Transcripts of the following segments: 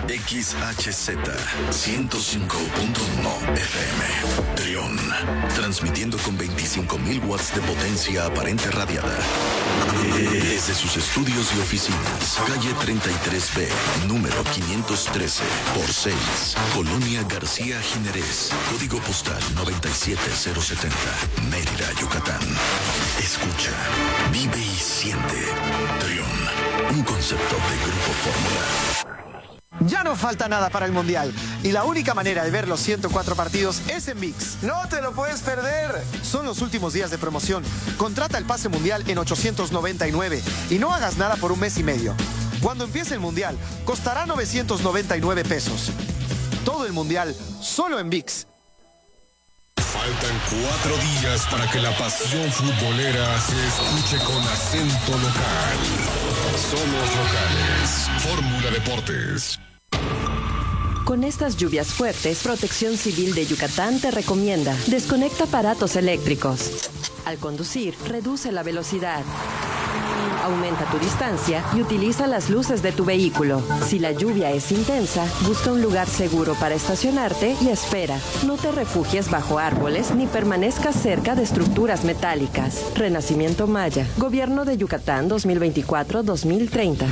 XHZ 105.1 FM. Trión. Transmitiendo con 25.000 watts de potencia aparente radiada. Desde sus estudios y oficinas. Calle 33B, número 513 por 6. Colonia García Jiménez. Código postal 97070. Mérida, Yucatán. Escucha, vive y siente. Trión. Un concepto de Grupo Fórmula. Ya no falta nada para el Mundial y la única manera de ver los 104 partidos es en ViX. ¡No te lo puedes perder! Son los últimos días de promoción. Contrata el pase mundial en 899 y no hagas nada por un mes y medio. Cuando empiece el Mundial, costará 999 pesos. Todo el Mundial, solo en ViX. Faltan 4 días para que la pasión futbolera se escuche con acento local. Somos locales. Fórmula Deportes. Con estas lluvias fuertes, Protección Civil de Yucatán te recomienda: desconecta aparatos eléctricos. Al conducir, reduce la velocidad. Aumenta tu distancia y utiliza las luces de tu vehículo. Si la lluvia es intensa, busca un lugar seguro para estacionarte y espera. No te refugies bajo árboles ni permanezcas cerca de estructuras metálicas. Renacimiento Maya. Gobierno de Yucatán 2024-2030.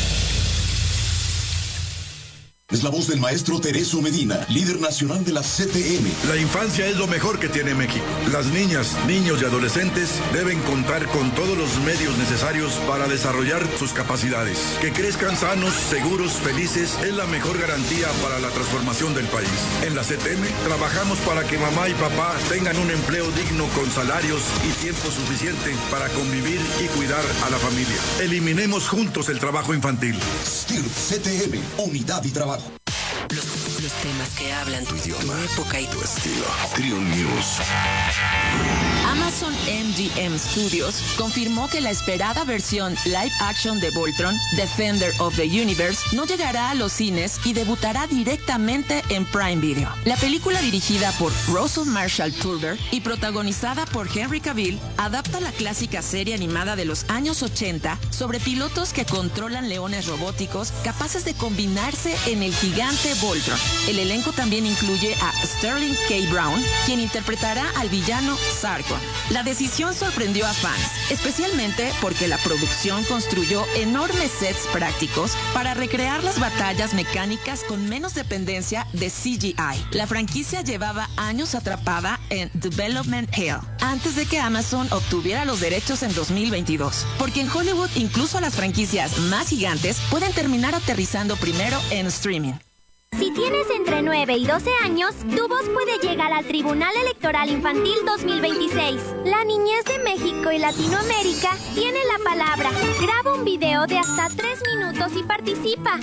Es la voz del maestro Tereso Medina, líder nacional de la CTM. La infancia es lo mejor que tiene México. Las niñas, niños y adolescentes deben contar con todos los medios necesarios para desarrollar sus capacidades. Que crezcan sanos, seguros, felices es la mejor garantía para la transformación del país. En la CTM trabajamos para que mamá y papá tengan un empleo digno con salarios y tiempo suficiente para convivir y cuidar a la familia. Eliminemos juntos el trabajo infantil. STIRP CTM, unidad y trabajo. Los temas que hablan Tu idioma, tu época y tu estilo. Trión News. Amazon MGM Studios confirmó que la esperada versión live action de Voltron, Defender of the Universe, no llegará a los cines y debutará directamente en Prime Video. La película, dirigida por Russell Marshall Turber y protagonizada por Henry Cavill, adapta la clásica serie animada de los años 80 sobre pilotos que controlan leones robóticos capaces de combinarse en el gigante Voltron. El elenco también incluye a Sterling K. Brown, quien interpretará al villano Sarkon. La decisión sorprendió a fans, especialmente porque la producción construyó enormes sets prácticos para recrear las batallas mecánicas con menos dependencia de CGI. La franquicia llevaba años atrapada en Development Hell, antes de que Amazon obtuviera los derechos en 2022. Porque en Hollywood incluso las franquicias más gigantes pueden terminar aterrizando primero en streaming. Si tienes entre 9 y 12 años, tu voz puede llegar al Tribunal Electoral Infantil 2026. La niñez de México y Latinoamérica tiene la palabra. Graba un video de hasta 3 minutos y participa.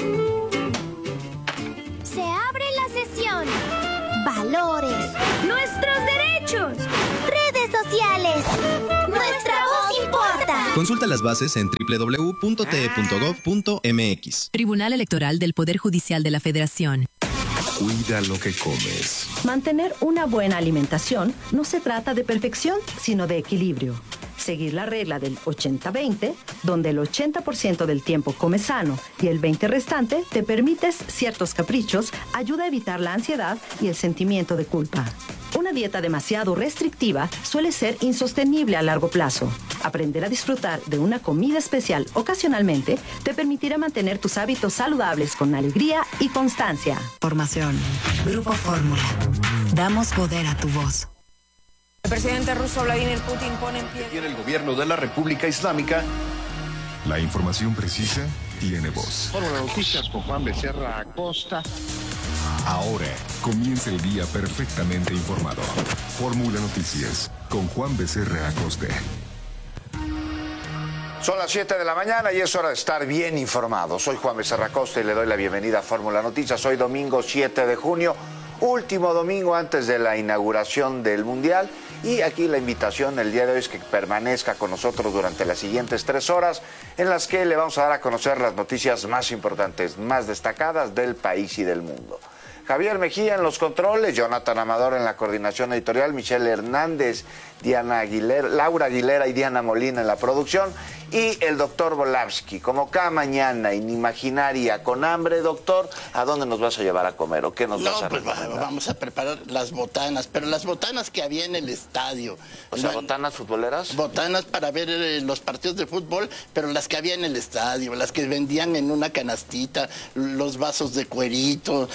Se abre la sesión. Valores. Nuestros derechos. Redes sociales. Nuestra voz importa. Consulta las bases en www.te.gov.mx. Tribunal Electoral del Poder Judicial de la Federación. Cuida lo que comes. Mantener una buena alimentación no se trata de perfección, sino de equilibrio. Seguir la regla del 80-20, donde el 80% del tiempo comes sano y el 20% restante te permites ciertos caprichos, ayuda a evitar la ansiedad y el sentimiento de culpa. Una dieta demasiado restrictiva suele ser insostenible a largo plazo. Aprender a disfrutar de una comida especial ocasionalmente te permitirá mantener tus hábitos saludables con alegría y constancia. Formación. Grupo Fórmula. Damos poder a tu voz. El presidente ruso Vladimir Putin pone en pie. Tiene el gobierno de la República Islámica. La información precisa tiene voz. Fórmula Noticias con Juan Becerra Acosta. Ahora comienza el día perfectamente informado. Fórmula Noticias con Juan Becerra Acosta. Son las 7 de la mañana y es hora de estar bien informado. Soy Juan Becerra Acosta y le doy la bienvenida a Fórmula Noticias. Hoy domingo 7 de junio, último domingo antes de la inauguración del Mundial. Y aquí la invitación el día de hoy es que permanezca con nosotros durante las siguientes 3 horas, en las que le vamos a dar a conocer las noticias más importantes, más destacadas del país y del mundo. Javier Mejía en los controles, Jonathan Amador en la coordinación editorial, Michelle Hernández, Laura Aguilera y Diana Molina en la producción, y el doctor Volavsky, como cada mañana, inimaginaria, con hambre, doctor, ¿a dónde nos vas a llevar a comer o qué nos vas a recomendar? Vamos a preparar las botanas, pero las botanas que había en el estadio. O sea, ¿botanas futboleras? Botanas para ver los partidos de fútbol, pero las que había en el estadio, las que vendían en una canastita, los vasos de cuerito,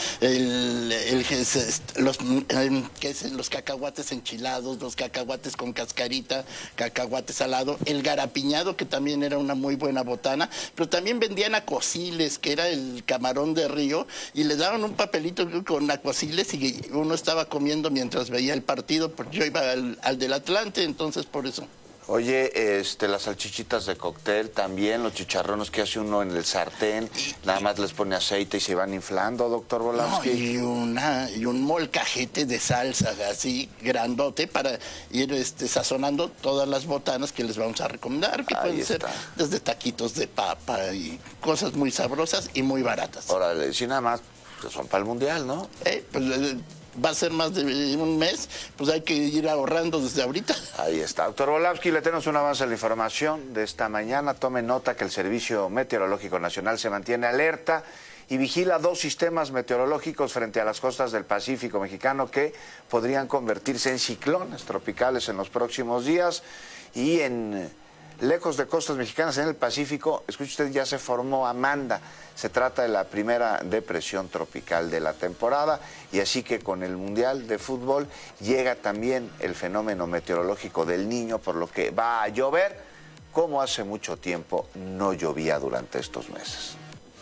los cacahuates enchilados, los cacahuates con cascarita, cacahuate salado, el garapiñado, que también era una muy buena botana, pero también vendían acuaciles, que era el camarón de río, y le daban un papelito con acuaciles y uno estaba comiendo mientras veía el partido, porque yo iba al del Atlante, entonces por eso. Oye, las salchichitas de cóctel también, los chicharrones que hace uno en el sartén, nada más les pone aceite y se van inflando, doctor Volavsky. No, y un molcajete de salsa así grandote para ir sazonando todas las botanas que les vamos a recomendar, que pueden ser desde taquitos de papa y cosas muy sabrosas y muy baratas. Órale, si nada más, pues son para el Mundial, ¿no? Va a ser más de un mes, pues hay que ir ahorrando desde ahorita. Ahí está. Doctor Volavsky, le tenemos un avance de la información de esta mañana. Tome nota que el Servicio Meteorológico Nacional se mantiene alerta y vigila 2 sistemas meteorológicos frente a las costas del Pacífico mexicano que podrían convertirse en ciclones tropicales en los próximos días. Y lejos de costas mexicanas, en el Pacífico, escuche usted, ya se formó Amanda. Se trata de la primera depresión tropical de la temporada, y así que con el Mundial de Fútbol llega también el fenómeno meteorológico del Niño, por lo que va a llover como hace mucho tiempo no llovía durante estos meses.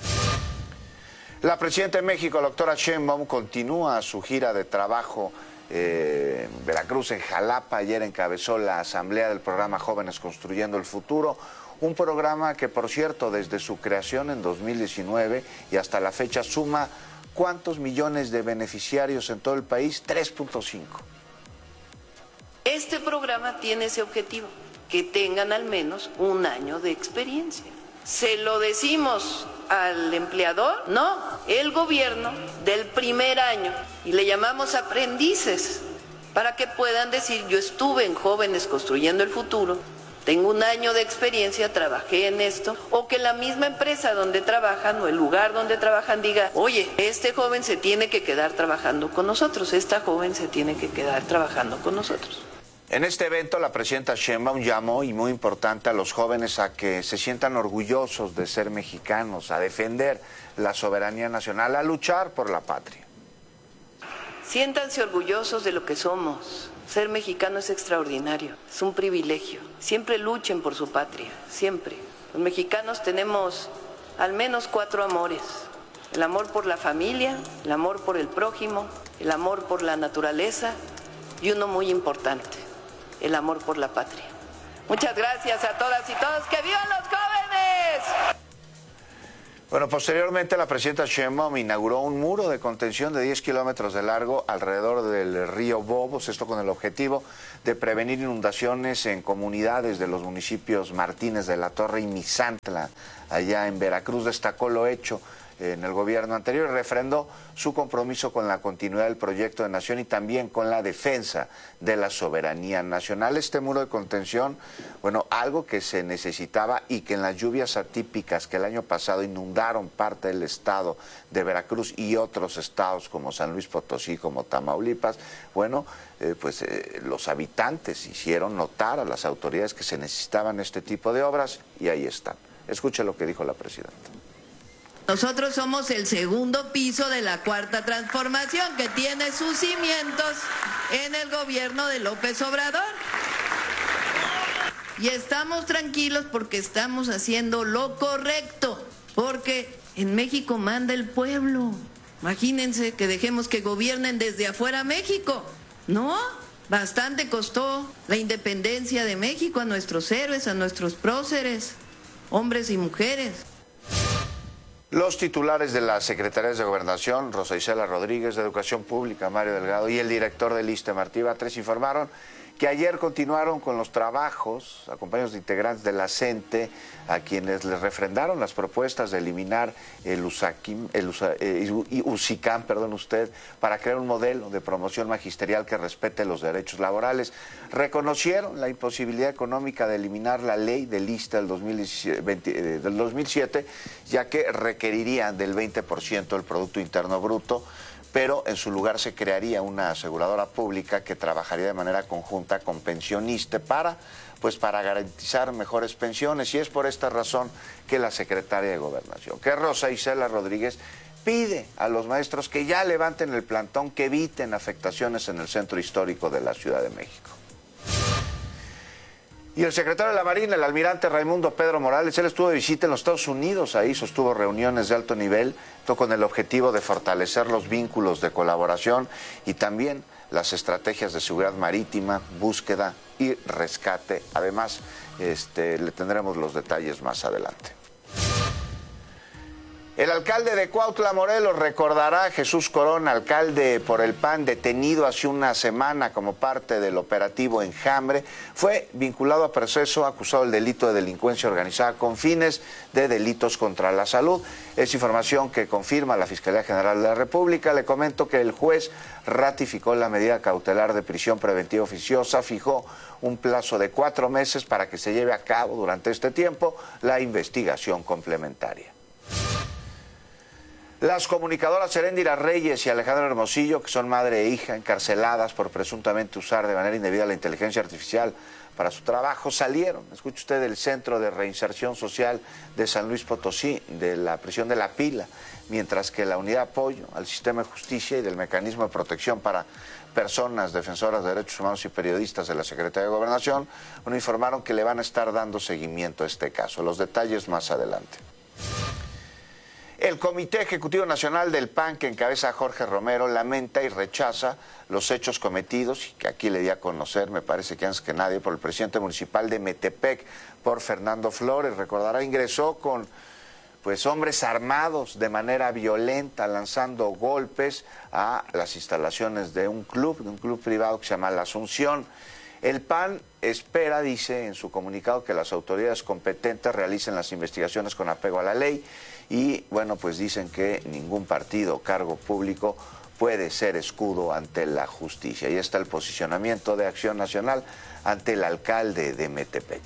La presidenta de México, la doctora Sheinbaum, continúa su gira de trabajo en Veracruz, en Jalapa. Ayer encabezó la asamblea del programa Jóvenes Construyendo el Futuro, un programa que, por cierto, desde su creación en 2019 y hasta la fecha suma ¿cuántos millones de beneficiarios en todo el país? 3.5. Este programa tiene ese objetivo, que tengan al menos un año de experiencia. ¿Se lo decimos al empleador? No, el gobierno del primer año, y le llamamos aprendices, para que puedan decir: yo estuve en Jóvenes Construyendo el Futuro, tengo un año de experiencia, trabajé en esto, o que la misma empresa donde trabajan o el lugar donde trabajan diga: oye, este joven se tiene que quedar trabajando con nosotros, esta joven se tiene que quedar trabajando con nosotros. En este evento, la presidenta Sheinbaum llamó, y muy importante, a los jóvenes a que se sientan orgullosos de ser mexicanos, a defender la soberanía nacional, a luchar por la patria. Siéntanse orgullosos de lo que somos. Ser mexicano es extraordinario, es un privilegio. Siempre luchen por su patria, siempre. Los mexicanos tenemos al menos 4 amores: el amor por la familia, el amor por el prójimo, el amor por la naturaleza y uno muy importante: el amor por la patria. Muchas gracias a todas y todos. ¡Que vivan los jóvenes! Bueno, posteriormente la presidenta Sheinbaum inauguró un muro de contención de 10 kilómetros de largo alrededor del río Bobos, esto con el objetivo de prevenir inundaciones en comunidades de los municipios Martínez de la Torre y Misantla, allá en Veracruz. Destacó lo hecho en el gobierno anterior y refrendó su compromiso con la continuidad del proyecto de nación y también con la defensa de la soberanía nacional. Este muro de contención, bueno, algo que se necesitaba y que en las lluvias atípicas que el año pasado inundaron parte del estado de Veracruz y otros estados como San Luis Potosí, como Tamaulipas, bueno, los habitantes hicieron notar a las autoridades que se necesitaban este tipo de obras y ahí están. Escuche lo que dijo la presidenta. Nosotros somos el segundo piso de la Cuarta Transformación, que tiene sus cimientos en el gobierno de López Obrador. Y estamos tranquilos porque estamos haciendo lo correcto, porque en México manda el pueblo. Imagínense que dejemos que gobiernen desde afuera México, ¿no? Bastante costó la independencia de México a nuestros héroes, a nuestros próceres, hombres y mujeres. Los titulares de las Secretarías de Gobernación, Rosa Isela Rodríguez, de Educación Pública, Mario Delgado, y el director del ISSSTE, Martí Batres, informaron que ayer continuaron con los trabajos, acompañados de integrantes de la CENTE, a quienes les refrendaron las propuestas de eliminar el USICAM, para crear un modelo de promoción magisterial que respete los derechos laborales. Reconocieron la imposibilidad económica de eliminar la ley del ISSSTE del 2007, ya que requeriría del 20% del Producto Interno Bruto, pero en su lugar se crearía una aseguradora pública que trabajaría de manera conjunta con Pensioniste para garantizar mejores pensiones, y es por esta razón que la secretaria de Gobernación, que es Rosa Isela Rodríguez, pide a los maestros que ya levanten el plantón, que eviten afectaciones en el centro histórico de la Ciudad de México. Y el secretario de la Marina, el almirante Raimundo Pedro Morales, él estuvo de visita en los Estados Unidos, ahí sostuvo reuniones de alto nivel, todo con el objetivo de fortalecer los vínculos de colaboración y también las estrategias de seguridad marítima, búsqueda y rescate. Además, le tendremos los detalles más adelante. El alcalde de Cuautla, Morelos, recordará a Jesús Corona, alcalde por el PAN, detenido hace una semana como parte del operativo Enjambre. Fue vinculado a proceso, acusado del delito de delincuencia organizada con fines de delitos contra la salud. Es información que confirma la Fiscalía General de la República. Le comento que el juez ratificó la medida cautelar de prisión preventiva oficiosa, fijó un plazo de 4 meses para que se lleve a cabo durante este tiempo la investigación complementaria. Las comunicadoras Heréndira Reyes y Alejandro Hermosillo, que son madre e hija, encarceladas por presuntamente usar de manera indebida la inteligencia artificial para su trabajo, salieron, escuche usted, del Centro de Reinserción Social de San Luis Potosí, de la prisión de La Pila, mientras que la Unidad de Apoyo al Sistema de Justicia y del Mecanismo de Protección para Personas Defensoras de Derechos Humanos y Periodistas de la Secretaría de Gobernación informaron que le van a estar dando seguimiento a este caso. Los detalles más adelante. El Comité Ejecutivo Nacional del PAN, que encabeza Jorge Romero, lamenta y rechaza los hechos cometidos, y que aquí le di a conocer, me parece que antes que nadie, por el presidente municipal de Metepec, por Fernando Flores. Recordará, ingresó con hombres armados de manera violenta, lanzando golpes a las instalaciones de un club privado que se llama La Asunción. El PAN espera, dice en su comunicado, que las autoridades competentes realicen las investigaciones con apego a la ley. Y bueno, pues dicen que ningún partido o cargo público puede ser escudo ante la justicia. Y está el posicionamiento de Acción Nacional ante el alcalde de Metepec.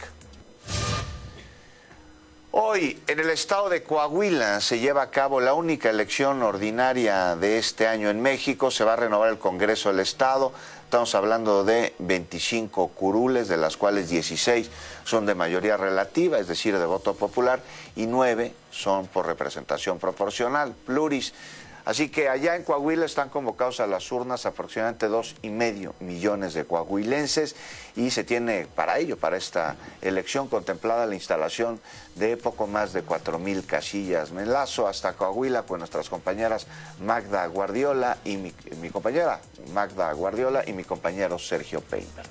Hoy, en el estado de Coahuila, se lleva a cabo la única elección ordinaria de este año en México. Se va a renovar el Congreso del Estado. Estamos hablando de 25 curules, de las cuales 16 son de mayoría relativa, es decir, de voto popular, y 9 son por representación proporcional, pluris. Así que allá en Coahuila están convocados a las urnas aproximadamente 2,5 millones de coahuilenses, y se tiene para ello, para esta elección, contemplada la instalación de poco más de 4,000 casillas. Me enlazo hasta Coahuila con nuestras compañeras Magda Guardiola y mi compañera Magda Guardiola y mi compañero Sergio Peinbert.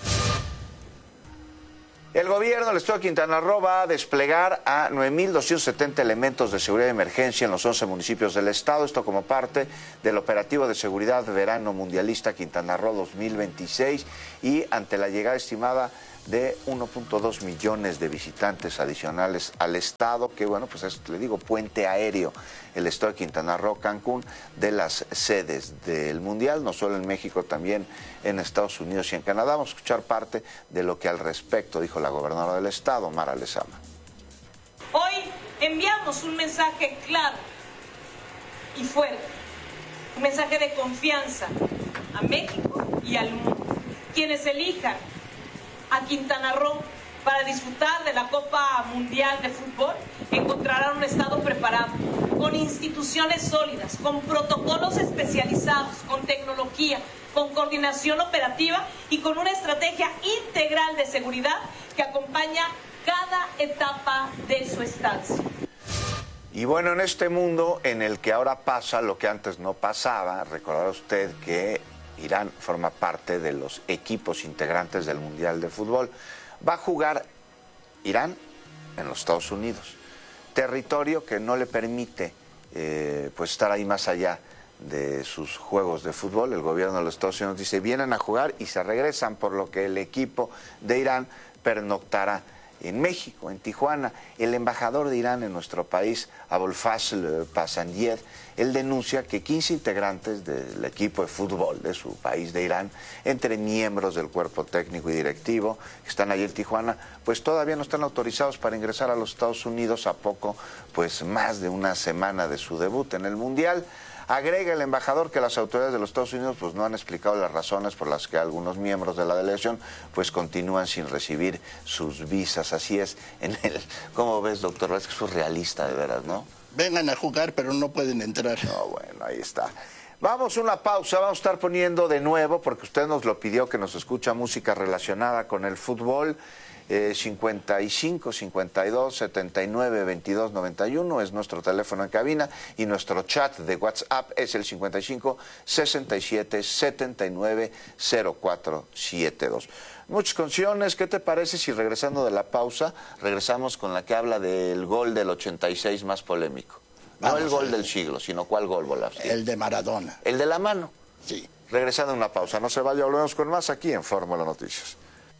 El gobierno del estado de Quintana Roo va a desplegar a 9,270 elementos de seguridad de emergencia en los 11 municipios del estado, esto como parte del operativo de seguridad verano mundialista Quintana Roo 2026, y ante la llegada estimada de 1.2 millones de visitantes adicionales al estado, que bueno, pues es, le digo, puente aéreo, el estado de Quintana Roo, Cancún, de las sedes del Mundial, no solo en México, también en Estados Unidos y en Canadá. Vamos a escuchar parte de lo que al respecto dijo la gobernadora del estado, Mara Lezama. Hoy enviamos un mensaje claro y fuerte, un mensaje de confianza a México y al mundo. Quienes elijan a Quintana Roo para disfrutar de la Copa Mundial de Fútbol encontrarán un estado preparado, con instituciones sólidas, con protocolos especializados, con tecnología, con coordinación operativa y con una estrategia integral de seguridad que acompaña cada etapa de su estancia. Y bueno, en este mundo en el que ahora pasa lo que antes no pasaba, recordará usted que Irán forma parte de los equipos integrantes del Mundial de Fútbol. Va a jugar Irán en los Estados Unidos, territorio que no le permite estar ahí más allá de sus juegos de fútbol. El gobierno de los Estados Unidos dice, vienen a jugar y se regresan, por lo que el equipo de Irán pernoctará en México, en Tijuana. El embajador de Irán en nuestro país, Abolfazl Passandier, él denuncia que 15 integrantes del equipo de fútbol de su país de Irán, entre miembros del cuerpo técnico y directivo que están allí en Tijuana, pues todavía no están autorizados para ingresar a los Estados Unidos a poco, pues más de una semana de su debut en el Mundial. Agrega el embajador que las autoridades de los Estados Unidos pues no han explicado las razones por las que algunos miembros de la delegación pues continúan sin recibir sus visas. Así es, ¿cómo ves, doctor? Es que es surrealista, de veras, ¿no? Vengan a jugar, pero no pueden entrar. No, bueno, ahí está. Vamos a una pausa, vamos a estar poniendo de nuevo, porque usted nos lo pidió, que nos escucha música relacionada con el fútbol. 55 52 79 22 91 es nuestro teléfono en cabina, y nuestro chat de WhatsApp es el 55 67 79 04 72. Muchas canciones. ¿Qué te parece si, regresando de la pausa, regresamos con la que habla del gol del 86 más polémico? No el gol del siglo, sino ¿cuál gol, Volavsky? El de Maradona. ¿El de la mano? Sí. Regresando a una pausa. No se vaya, volvemos con más aquí en Fórmula Noticias.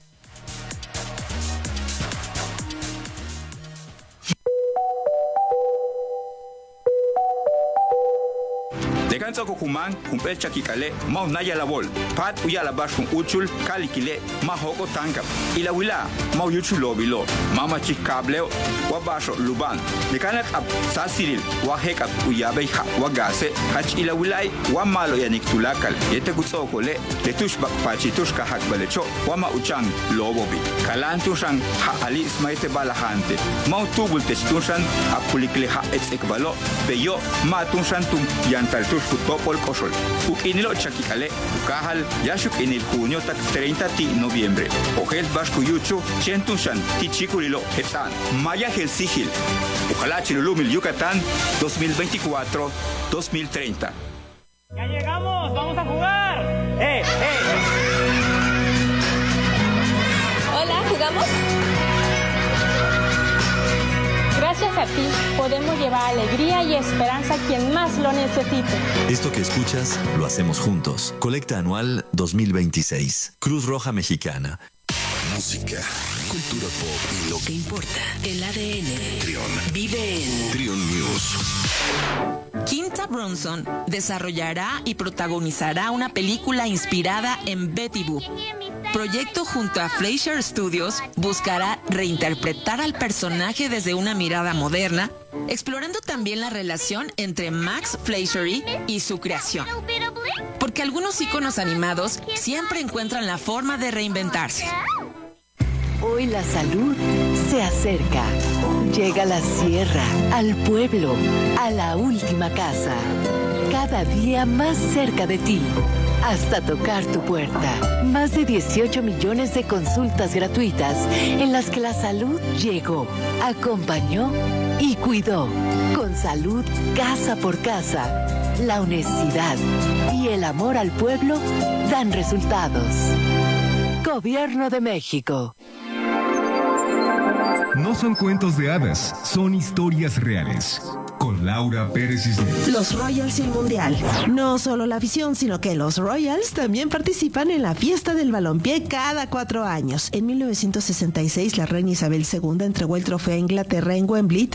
Dekanza ko kuman kumpel chakikale mau naya la bol pat uya la bash uchul kalikile ma hoko tangkap ila wila mau yuchu lobilo mama chikableo wa basho luban dekanak ab sasiril wa hekap uya bai ha wa gase hach ila wilai wa malo yanik tulakal yete kutso kole letush bak pachi tush ka hak balecho wa ma uchang lobobi kalantushan ha ali ismaite balahante mau tubul testushan apulikle ha etsekbalo beyo ma tushan tum yantal Futbol Kosol. Ukinilo Chakikale, Ukahal, Yashuk en el junio tak 30 de noviembre. Ojel Vasco Yuchu, Chentushan, Tichikulilo, Hetan, Maya Helsigil. Ojalá Chilulumil Yucatán 2024-2030. ¡Ya llegamos! ¡Vamos a jugar! Hola, ¿jugamos? Gracias a ti, podemos llevar alegría y esperanza a quien más lo necesite. Esto que escuchas, lo hacemos juntos. Colecta anual 2026. Cruz Roja Mexicana. Música, cultura pop y lo que importa. El ADN. Trión. Vive en Trión News. Quinta Brunson desarrollará y protagonizará una película inspirada en Betty Boop. Proyecto junto a Fleischer Studios buscará reinterpretar al personaje desde una mirada moderna, explorando también la relación entre Max Fleischer y su creación. Porque algunos íconos animados siempre encuentran la forma de reinventarse. Hoy la salud se acerca. Llega a la sierra, al pueblo, a la última casa. Cada día más cerca de ti, hasta tocar tu puerta. Más de 18 millones de consultas gratuitas en las que la salud llegó, acompañó y cuidó. Con salud casa por casa, la honestidad y el amor al pueblo dan resultados. Gobierno de México. No son cuentos de hadas, son historias reales. Con Laura Pérez Cisneros. Los Royals y el Mundial. No solo la afición, sino que los Royals también participan en la fiesta del balompié cada 4 años. En 1966, la reina Isabel II entregó el trofeo a Inglaterra en Wembley